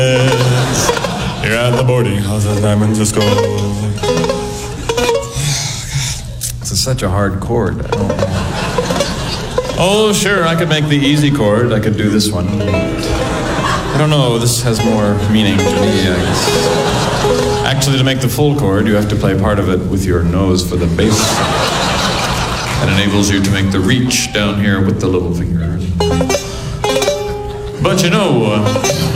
You're at the boarding house in San Francisco. This is such a hard chord. I don't know. Oh, sure, I could make the easy chord. I could do this one. I don't know, this has more meaning to me, I guess. Actually, to make the full chord, you have to play part of it with your nose for the bass. That enables you to make the reach down here with the little finger. But you know,